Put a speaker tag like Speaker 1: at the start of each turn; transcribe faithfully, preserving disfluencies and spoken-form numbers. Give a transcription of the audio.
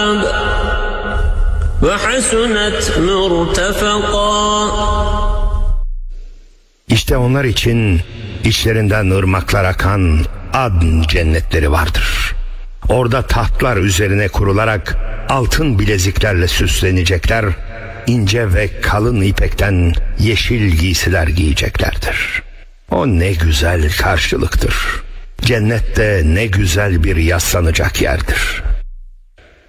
Speaker 1: مآب وحسنت مرتفقا.
Speaker 2: İşte onlar için içlerinden ırmaklar akan Adn cennetleri vardır. Orada tahtlar üzerine kurularak altın bileziklerle süslenecekler, ince ve kalın ipekten yeşil giysiler giyeceklerdir. O ne güzel karşılıktır. Cennette ne güzel bir yaslanacak yerdir.